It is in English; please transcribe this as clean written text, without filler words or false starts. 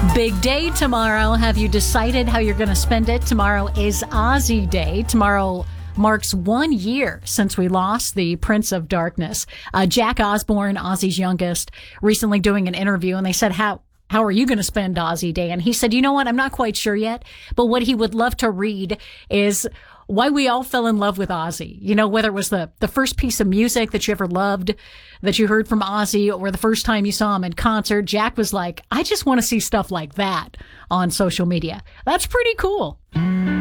Big day tomorrow. Have you decided how you're going to spend it? Tomorrow is Ozzy Day. Tomorrow marks 1 year since we lost the Prince of Darkness. Jack Osbourne, Ozzy's youngest, recently doing an interview, and they said, how are you going to spend Ozzy Day? And he said, you know what? I'm not quite sure yet, but what he would love to read is why we all fell in love with Ozzy. You know, whether it was the first piece of music that you ever loved, that you heard from Ozzy, or the first time you saw him in concert. Jack was like, I just want to see stuff like that on social media. That's pretty cool.